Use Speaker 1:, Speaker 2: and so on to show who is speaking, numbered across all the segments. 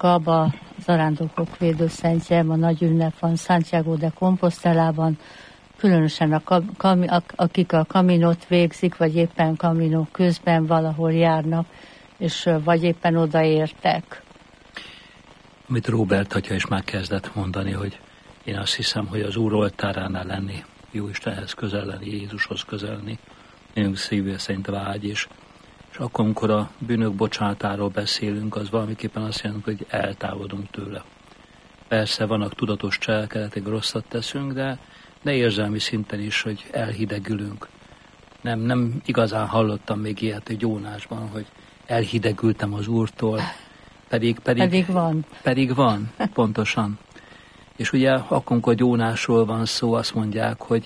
Speaker 1: éjszaka a zarándokok védőszentje, a nagy ünnep van Santiago de Compostelában, különösen akik a kaminót végzik, vagy éppen kaminó közben valahol járnak, és vagy éppen odaértek.
Speaker 2: Amit Róbert atya is már kezdett mondani, hogy én azt hiszem, hogy az Úr oltáránál lenni, Jóistenhez közel lenni, Jézushoz közel lenni, nagyon szívvel szerint vágy, és akkor, amikor a bűnök bocsánatáról beszélünk, az valamiképpen azt jelenti, hogy eltávolodunk tőle. Persze vannak tudatos cselekedetek, rosszat teszünk, de érzelmi szinten is, hogy elhidegülünk. Nem igazán hallottam még ilyet egy Jónásban, hogy elhidegültem az Úrtól, pedig van, pontosan. És ugye akkor, amikor Jónásról van szó, azt mondják, hogy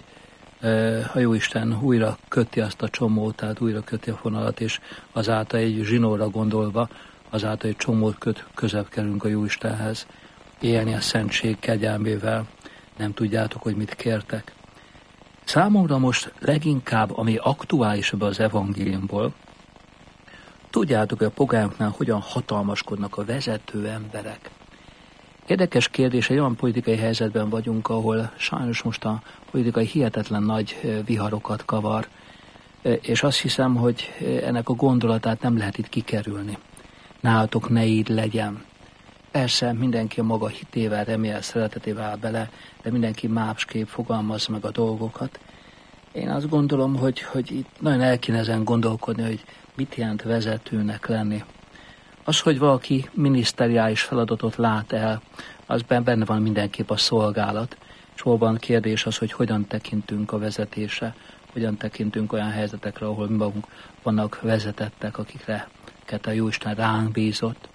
Speaker 2: a Jóisten újra köti azt a csomót, tehát újra köti a fonalat, és azáltal egy zsinórra gondolva, azáltal egy csomót közebb kerülünk a Jóistenhez, élni a szentség kegyelmével, nem tudjátok, hogy mit kértek. Számomra most leginkább, ami aktuális ebben az evangéliumból, tudjátok, hogy a pogányoknál hogyan hatalmaskodnak a vezető emberek. Érdekes kérdés, egy olyan politikai helyzetben vagyunk, ahol sajnos most a politikai hihetetlen nagy viharokat kavar, és azt hiszem, hogy ennek a gondolatát nem lehet itt kikerülni. Nálatok ne így legyen. Persze mindenki a maga hitével, remél, szeretetével bele, de mindenki másképp fogalmaz meg a dolgokat. Én azt gondolom, hogy itt nagyon el kéne ezen gondolkodni, hogy mit jelent vezetőnek lenni. Az, hogy valaki miniszteriális feladatot lát el, az benne van mindenképp a szolgálat, és valóban kérdés az, hogy hogyan tekintünk a vezetésre, hogyan tekintünk olyan helyzetekre, ahol mi magunk vannak vezetettek, akikre a Jóisten ránk bízott.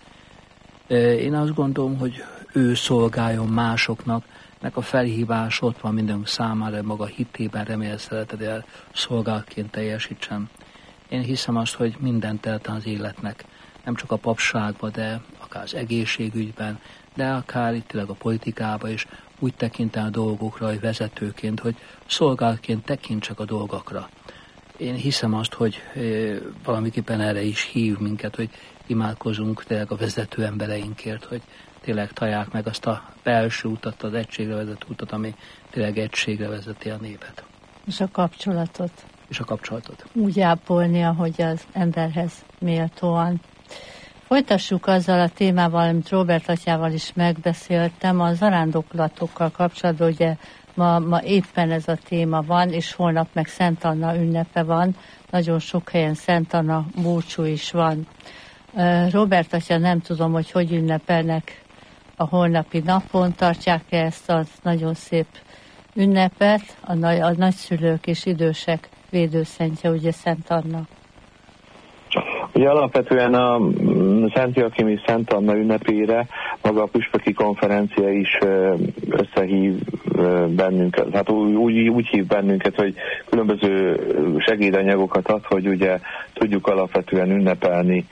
Speaker 2: Én azt gondolom, hogy ő szolgáljon másoknak, nek a felhívás ott van mindenünk számára, maga hitében, remél, szeretettel szolgálatként teljesítsen. Én hiszem azt, hogy minden telte az életnek, nem csak a papságban, de akár az egészségügyben, de akár itt a politikában is úgy tekintem a dolgokra, hogy vezetőként, hogy szolgálatként tekintsek a dolgokra. Én hiszem azt, hogy valamiképpen erre is hív minket, hogy imádkozunk tényleg a vezető embereinkért, hogy tényleg találják meg azt a belső utat, az egységre vezető utat, ami tényleg egységre vezeti a népet.
Speaker 1: És a kapcsolatot. Úgy ápolni, ahogy az emberhez méltóan. Folytassuk azzal a témával, amit Róbert atyával is megbeszéltem, a zarándoklatokkal kapcsolatban, ugye ma éppen ez a téma van, és holnap meg Szent Anna ünnepe van, nagyon sok helyen Szent Anna búcsú is van. Róbert atya, nem tudom, hogy ünnepelnek a holnapi napon, tartják-e ezt a nagyon szép ünnepet, a nagyszülők és idősek védőszentje, ugye Szent Anna.
Speaker 3: Ugye alapvetően a Szent Joachim és Szent Anna ünnepére maga a püspöki konferencia is összehív bennünket, hát úgy hív bennünket, hogy különböző segédanyagokat ad, hogy ugye tudjuk alapvetően ünnepelni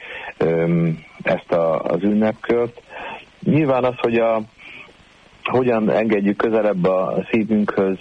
Speaker 3: ezt az ünnepkört. Nyilván az, hogy hogyan engedjük közelebb a szívünkhöz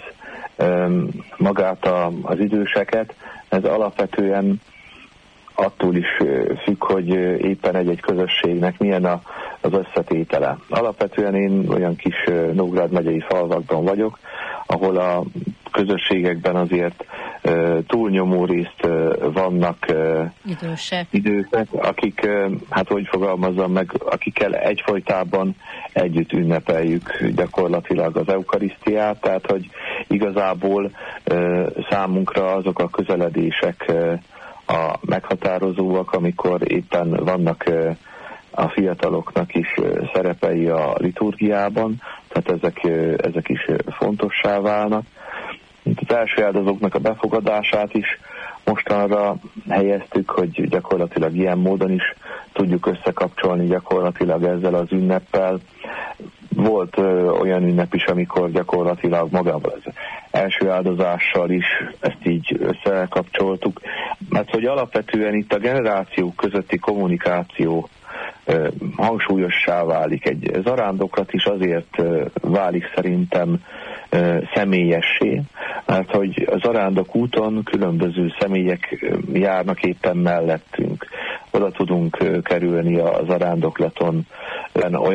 Speaker 3: magát az időseket, ez alapvetően attól is függ, hogy éppen egy közösségnek milyen az összetétele. Alapvetően én olyan kis Nógrád megyei falvakban vagyok, ahol a közösségekben azért túlnyomó részt vannak idősek, akik, hát hogy fogalmazzam meg, akikkel egyfolytában együtt ünnepeljük gyakorlatilag az eukarisztiát, tehát hogy igazából számunkra azok a közeledések a meghatározóak, amikor éppen vannak a fiataloknak is szerepei a liturgiában, tehát ezek is fontossá válnak. Az első áldozóknak a befogadását is mostanra helyeztük, hogy gyakorlatilag ilyen módon is tudjuk összekapcsolni gyakorlatilag ezzel az ünneppel. Volt olyan ünnep is, amikor gyakorlatilag magával az első áldozással is ezt így összekapcsoltuk, mert hogy alapvetően itt a generációk közötti kommunikáció hangsúlyossá válik. Egy zarándoklat is azért válik szerintem személyessé, mert hogy a zarándok úton különböző személyek járnak éppen mellettünk. Oda tudunk kerülni a zarándoklaton olyan